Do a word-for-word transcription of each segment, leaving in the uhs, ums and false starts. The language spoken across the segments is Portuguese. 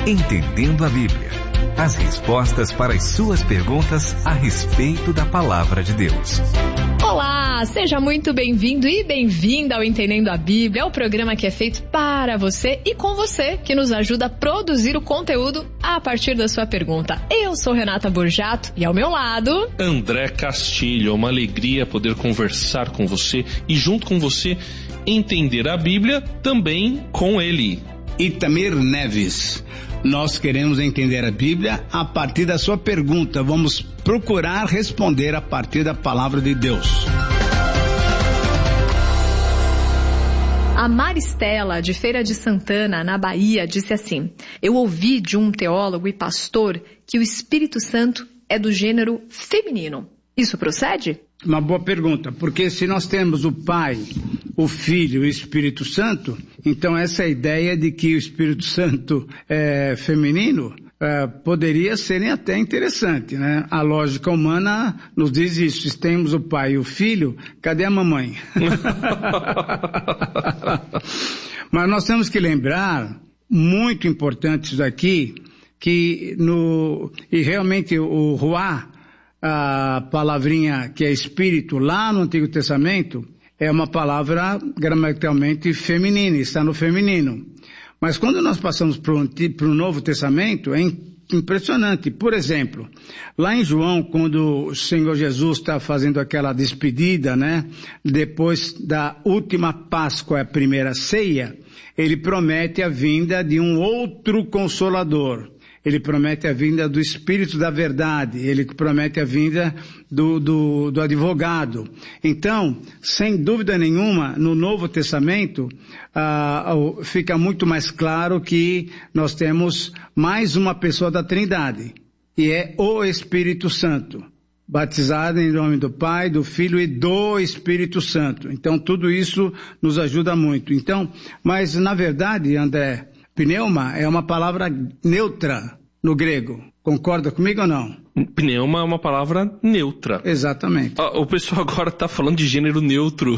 Entendendo a Bíblia. As respostas para as suas perguntas a respeito da Palavra de Deus. Olá, seja muito bem-vindo e bem-vinda ao Entendendo a Bíblia, o programa que é feito para você e com você, que nos ajuda a produzir o conteúdo a partir da sua pergunta. Eu sou Renata Borjato e ao meu lado... André Castilho. É uma alegria poder conversar com você e junto com você entender a Bíblia também com ele. Itamir Neves. Nós queremos entender a Bíblia a partir da sua pergunta. Vamos procurar responder a partir da palavra de Deus. A Maristela, de Feira de Santana, na Bahia, disse assim: eu ouvi de um teólogo e pastor que o Espírito Santo é do gênero feminino. Isso procede? Uma boa pergunta, porque se nós temos o Pai, o Filho e o Espírito Santo, então essa ideia de que o Espírito Santo é feminino é, poderia ser até interessante, né? A lógica humana nos diz isso: se temos o Pai e o Filho, cadê a mamãe? Mas nós temos que lembrar, muito importante isso daqui, que no, e realmente o Ruá, a palavrinha que é espírito lá no Antigo Testamento, é uma palavra gramaticalmente feminina, está no feminino. Mas quando nós passamos para o Novo Testamento, é impressionante. Por exemplo, lá em João, quando o Senhor Jesus está fazendo aquela despedida, né? Depois da última Páscoa, a primeira ceia, ele promete a vinda de um outro Consolador. Ele promete a vinda do Espírito da Verdade, ele promete a vinda do, do, do advogado. Então, sem dúvida nenhuma, no Novo Testamento, ah, fica muito mais claro que nós temos mais uma pessoa da Trindade, e é o Espírito Santo, batizado em nome do Pai, do Filho e do Espírito Santo. Então, tudo isso nos ajuda muito. Então, mas na verdade, André, pneuma é uma palavra neutra no grego. Concorda comigo ou não? Pneuma é uma palavra neutra. Exatamente. O pessoal agora está falando de gênero neutro.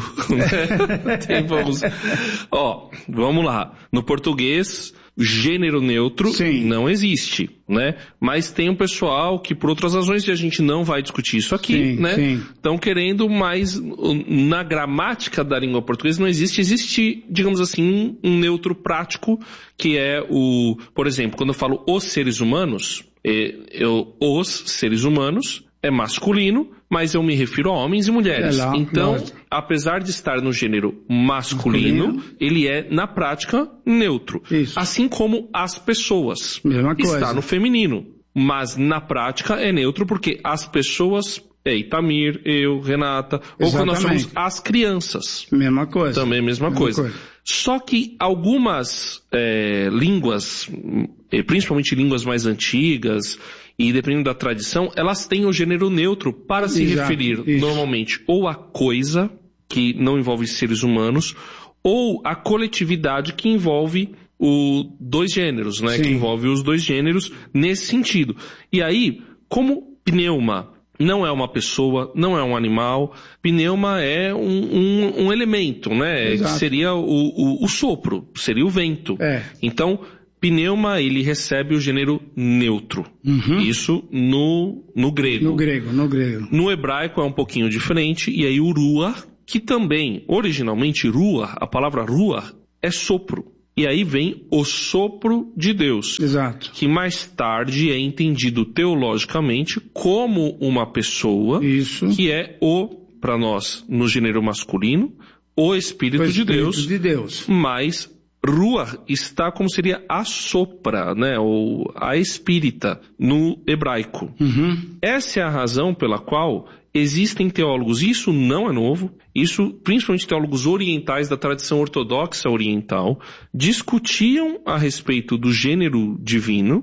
Né? Tem, vamos... Ó, vamos lá. No português, gênero neutro Sim. não existe, né? Mas tem um pessoal que, por outras razões, e a gente não vai discutir isso aqui, sim, né? Estão querendo mais... Na gramática da língua portuguesa não existe. Existe, digamos assim, um neutro prático, que é o... Por exemplo, quando eu falo os seres humanos... Eu, os seres humanos é masculino, mas eu me refiro a homens e mulheres. É lá, então, nós... apesar de estar no gênero masculino, masculino, ele é, na prática, neutro. Isso. Assim como as pessoas. Mesma coisa. Está no feminino, mas na prática é neutro porque as pessoas... É Itamir, eu, Renata, Exatamente. Ou quando nós somos as crianças. Mesma coisa. Também mesma, mesma coisa. coisa. Só que algumas é, línguas, principalmente línguas mais antigas, e dependendo da tradição, elas têm o gênero neutro para se Exato. Referir Isso. normalmente ou a coisa, que não envolve seres humanos, ou a coletividade que envolve os dois gêneros, né? Sim. Que envolve os dois gêneros nesse sentido. E aí, como pneuma não é uma pessoa, não é um animal, pneuma é um, um, um elemento, né? Exato. Seria o, o, o sopro, seria o vento. É. Então, pneuma, ele recebe o gênero neutro. Uhum. Isso no, no grego. No grego, no grego. No hebraico é um pouquinho diferente, e aí o ruach, que também, originalmente, ruach, a palavra ruach é sopro. E aí vem o sopro de Deus, Exato. Que mais tarde é entendido teologicamente como uma pessoa, Isso. que é o, para nós, no gênero masculino, o Espírito, o Espírito de Deus, de Deus. Mas ruach está como seria a sopra, né, ou a espírita no hebraico. Uhum. Essa é a razão pela qual existem teólogos, e isso não é novo, isso principalmente teólogos orientais da tradição ortodoxa oriental, discutiam a respeito do gênero divino,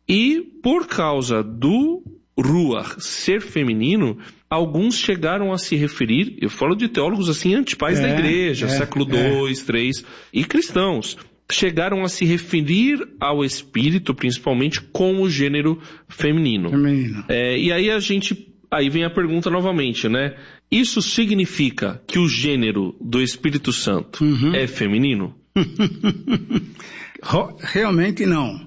e por causa do ruach ser feminino, alguns chegaram a se referir, eu falo de teólogos assim antipais é, da igreja, é, século dois, três, e cristãos, chegaram a se referir ao espírito principalmente como gênero feminino. Feminino. É, e aí a gente... Aí vem a pergunta novamente, né? Isso significa que o gênero do Espírito Santo uhum. é feminino? Realmente não.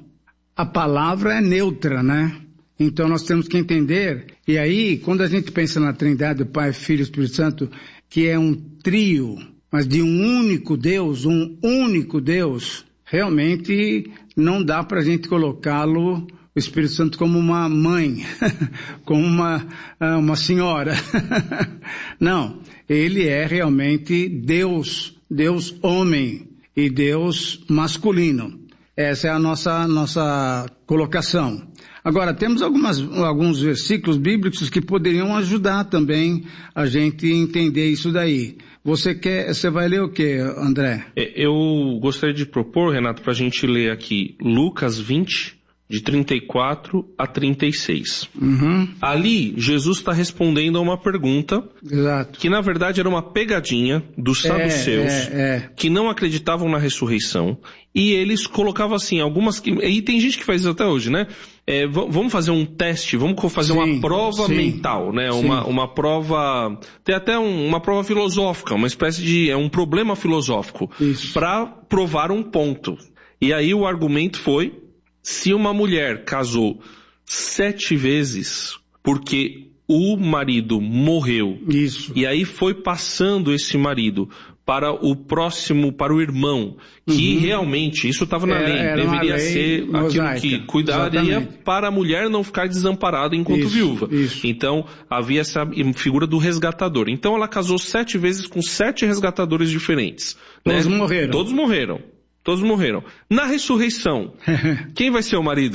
a palavra é neutra, né? Então nós temos que entender, e aí quando a gente pensa na Trindade, o Pai, Filho e Espírito Santo, que é um trio, mas de um único Deus, um único Deus, realmente não dá para a gente colocá-lo, o Espírito Santo, como uma mãe, como uma, uma senhora. Não, ele é realmente Deus, Deus homem e Deus masculino. Essa é a nossa, nossa colocação. Agora, temos algumas, alguns versículos bíblicos que poderiam ajudar também a gente entender isso daí. Você quer, você vai ler o que, André? Eu gostaria de propor, Renato, para a gente ler aqui Lucas vinte, de trinta e quatro a trinta e seis. Uhum. Ali, Jesus está respondendo a uma pergunta, Exato. Que na verdade era uma pegadinha dos saduceus, é, é, é. que não acreditavam na ressurreição, e eles colocavam assim, algumas... E tem gente que faz isso até hoje, né? É, v- vamos fazer um teste, vamos fazer sim, uma prova sim, mental, né? Uma, uma prova... Tem até um, uma prova filosófica, uma espécie de... É um problema filosófico, para provar um ponto. E aí o argumento foi... Se uma mulher casou sete vezes porque o marido morreu, Isso. e aí foi passando esse marido para o próximo, para o irmão, que uhum. realmente, isso estava na lei, era deveria lei ser mosaica. Aquilo que cuidaria Exatamente. Para a mulher não ficar desamparada enquanto isso, viúva. Isso. Então, havia essa figura do resgatador. Então, ela casou sete vezes com sete resgatadores diferentes. Todos né? morreram. Todos morreram. Todos morreram. Na ressurreição, quem vai ser o marido?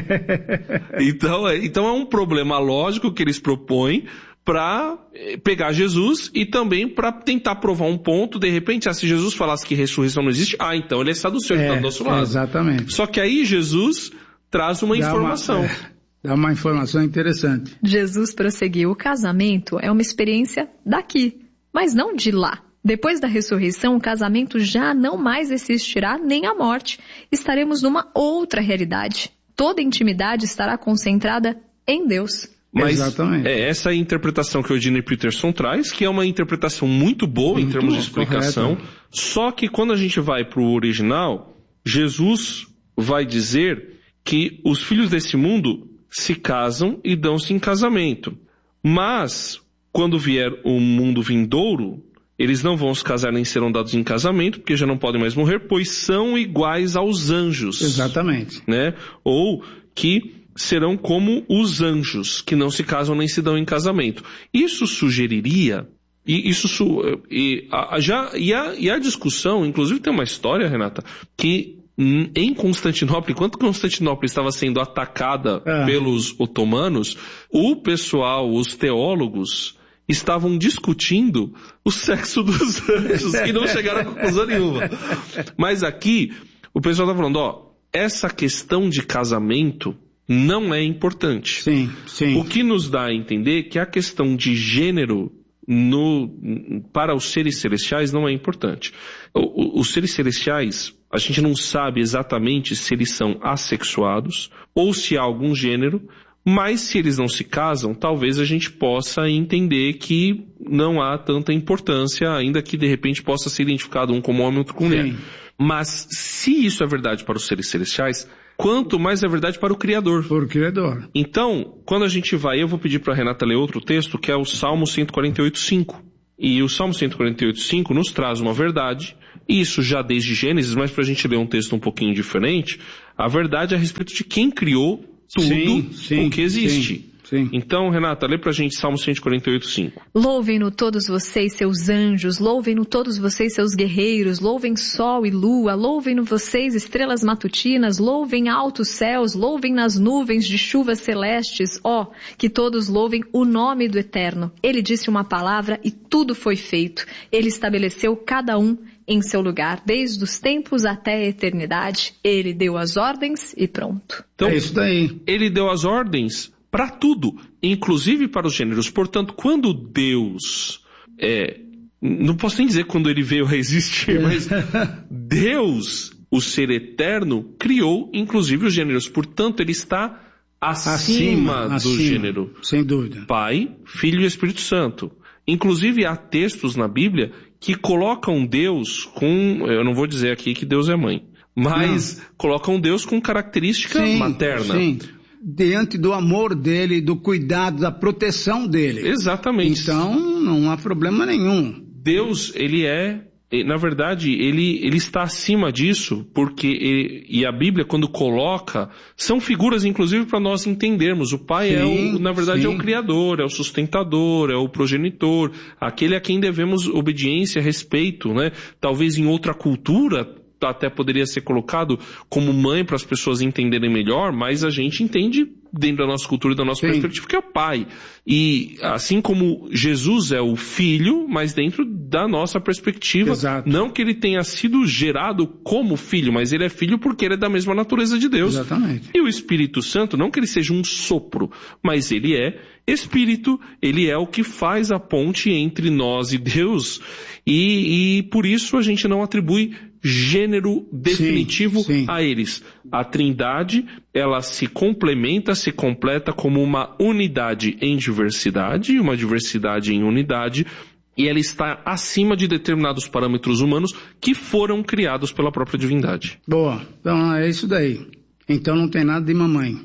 Então, é, então é um problema lógico que eles propõem para pegar Jesus e também para tentar provar um ponto. De repente, ah, se Jesus falasse que ressurreição não existe, ah, então ele é saduceu, ele está do nosso lado. Exatamente. Só que aí Jesus traz uma dá informação. Uma, é, dá uma informação interessante. Jesus prosseguiu: o casamento é uma experiência daqui, mas não de lá. Depois da ressurreição, o casamento já não mais existirá, nem a morte. Estaremos numa outra realidade. Toda intimidade estará concentrada em Deus. Mas Exatamente. É essa a interpretação que o Eugene Peterson traz, que é uma interpretação muito boa muito em termos de explicação. Correto. Só que quando a gente vai para o original, Jesus vai dizer que os filhos desse mundo se casam e dão-se em casamento. Mas, quando vier o mundo vindouro, eles não vão se casar nem serão dados em casamento, porque já não podem mais morrer, pois são iguais aos anjos. Exatamente. Né? Ou que serão como os anjos, que não se casam nem se dão em casamento. Isso sugeriria, e isso e a, já, e, a, e a discussão, inclusive tem uma história, Renata, que em Constantinopla, enquanto Constantinopla estava sendo atacada ah. pelos otomanos, o pessoal, os teólogos, estavam discutindo o sexo dos anjos e não chegaram a conclusão nenhuma. Mas aqui, o pessoal está falando, ó, essa questão de casamento não é importante. Sim, sim. O que nos dá a entender que a questão de gênero no, para os seres celestiais não é importante. O, o, os seres celestiais, a gente não sabe exatamente se eles são assexuados ou se há algum gênero, mas se eles não se casam, talvez a gente possa entender que não há tanta importância, ainda que de repente possa ser identificado um como homem e outro como mulher. Mas se isso é verdade para os seres celestiais, quanto mais é verdade para o Criador. Para o Criador. Então, quando a gente vai, eu vou pedir para a Renata ler outro texto, que é o Salmo cento e quarenta e oito, cinco. E o Salmo cento e quarenta e oito, cinco nos traz uma verdade, e isso já desde Gênesis, mas para a gente ler um texto um pouquinho diferente, a verdade é a respeito de quem criou tudo sim, sim, o que existe. Sim, sim. Então, Renata, lê pra gente Salmo cento e quarenta e oito, cinco. Louvem-no todos vocês, seus anjos, louvem-no todos vocês, seus guerreiros, louvem sol e lua, louvem-no vocês, estrelas matutinas, louvem altos céus, louvem nas nuvens de chuvas celestes, ó, que todos louvem o nome do Eterno. Ele disse uma palavra e tudo foi feito. Ele estabeleceu cada um em seu lugar, desde os tempos até a eternidade. Ele deu as ordens e pronto. Então, é isso daí. Ele deu as ordens para tudo, inclusive para os gêneros. Portanto, quando Deus, é, não posso nem dizer quando ele veio a existir, mas Deus, o ser eterno, criou inclusive os gêneros. Portanto, ele está acima, acima do acima, gênero. Sem dúvida. Pai, Filho e Espírito Santo. Inclusive há textos na Bíblia que colocam Deus com, eu não vou dizer aqui que Deus é mãe, mas não. colocam Deus com característica sim, materna. Sim. Diante do amor dele, do cuidado, da proteção dele. Exatamente. Então, não há problema nenhum. Deus, ele é, na verdade, ele, ele está acima disso, porque, ele, e a Bíblia, quando coloca, são figuras, inclusive, para nós entendermos. O Pai, sim, é o, na verdade, sim. é o Criador, é o sustentador, é o progenitor, aquele a quem devemos obediência, respeito, né? Talvez em outra cultura, até poderia ser colocado como mãe para as pessoas entenderem melhor, mas a gente entende dentro da nossa cultura e da nossa Sim. perspectiva que é o pai. E assim como Jesus é o filho, mas dentro da nossa perspectiva, Exato. Não que ele tenha sido gerado como filho, mas ele é filho porque ele é da mesma natureza de Deus. Exatamente. E o Espírito Santo, não que ele seja um sopro, mas ele é Espírito, ele é o que faz a ponte entre nós e Deus, e, e por isso a gente não atribui gênero definitivo sim, sim. a eles. A Trindade, ela se complementa, se completa como uma unidade em diversidade, uma diversidade em unidade, e ela está acima de determinados parâmetros humanos que foram criados pela própria divindade. Boa, então é isso daí. Então não tem nada de mamãe.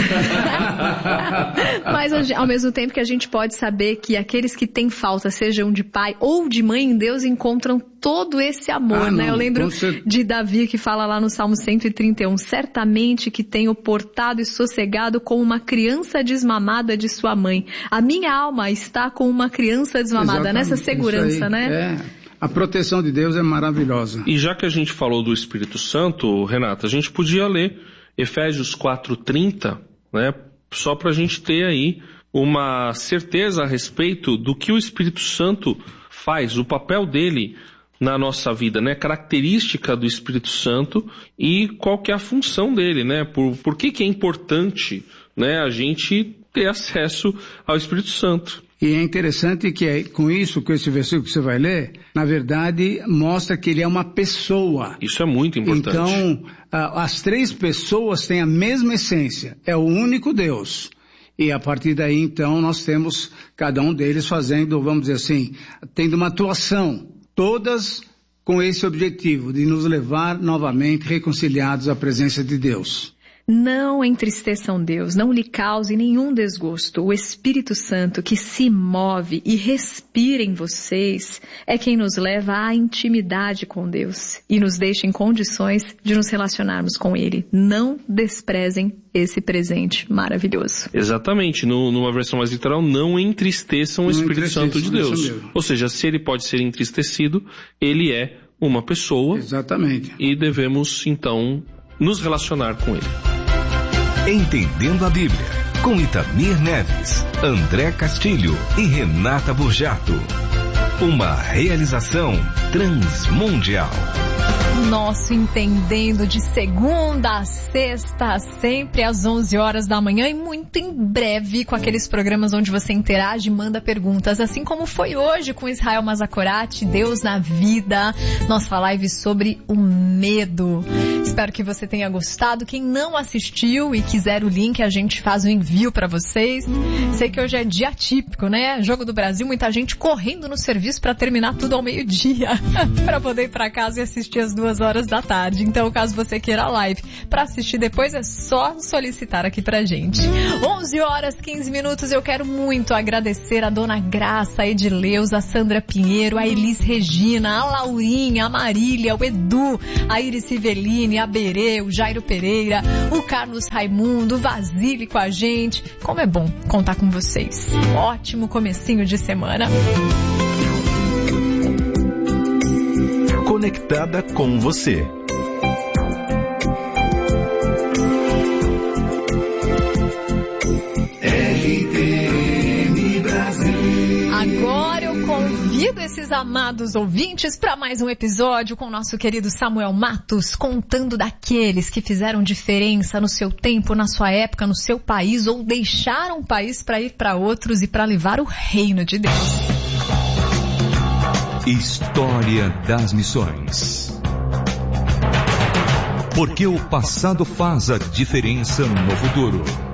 Mas ao mesmo tempo que a gente pode saber que aqueles que têm falta, sejam de pai ou de mãe em Deus, encontram todo esse amor, ah, né? Não, Eu lembro de Davi que fala lá no Salmo cento e trinta e um, certamente que tenho portado e sossegado como uma criança desmamada de sua mãe. A minha alma está com uma criança desmamada. Exatamente, nessa segurança, né? É. A proteção de Deus é maravilhosa. E já que a gente falou do Espírito Santo, Renata, a gente podia ler Efésios quatro, trinta, né? Só para a gente ter aí uma certeza a respeito do que o Espírito Santo faz, o papel dele na nossa vida, né? Característica do Espírito Santo e qual que é a função dele, né? Por, por que que é importante, né, a gente ter acesso ao Espírito Santo. E é interessante que é, com isso, com esse versículo que você vai ler, na verdade, mostra que ele é uma pessoa. Isso é muito importante. Então, as três pessoas têm a mesma essência. É o único Deus. E a partir daí, então, nós temos cada um deles fazendo, vamos dizer assim, tendo uma atuação. Todas com esse objetivo de nos levar novamente reconciliados à presença de Deus. Não entristeçam Deus, não lhe cause nenhum desgosto. O Espírito Santo que se move e respira em vocês é quem nos leva à intimidade com Deus e nos deixa em condições de nos relacionarmos com Ele. Não desprezem esse presente maravilhoso. Exatamente, no, numa versão mais literal, não entristeçam o Espírito Santo de Deus. Ou seja, se ele pode ser entristecido, ele é uma pessoa. Exatamente. E devemos, então, nos relacionar com ele. Entendendo a Bíblia, com Itamir Neves, André Castilho e Renata Burjato. Uma realização Transmundial. Nosso Entendendo de segunda a sexta, sempre às onze horas da manhã e muito em breve com aqueles programas onde você interage e manda perguntas, assim como foi hoje com Israel Mazakorati, Deus na Vida, nossa live sobre o medo. Espero que você tenha gostado. Quem não assistiu e quiser o link, a gente faz o envio para vocês. Sei que hoje é dia típico, né? Jogo do Brasil, muita gente correndo no serviço para terminar tudo ao meio-dia, para poder ir para casa e assistir às duas horas da tarde. Então, caso você queira a live para assistir depois, é só solicitar aqui pra gente. onze horas, quinze minutos. Eu quero muito agradecer a Dona Graça, a Edileuza, a Sandra Pinheiro, a Elis Regina, a Laurinha, a Marília, o Edu, a Iris Rivelline, a Berê, o Jairo Pereira, o Carlos Raimundo, o Vasile com a gente. Como é bom contar com vocês. Ótimo comecinho de semana. Conectada com você. R T M Brasil. Agora eu convido esses amados ouvintes para mais um episódio com o nosso querido Samuel Matos, contando daqueles que fizeram diferença no seu tempo, na sua época, no seu país, ou deixaram o país para ir para outros e para levar o reino de Deus. História das Missões. Porque o passado faz a diferença no futuro.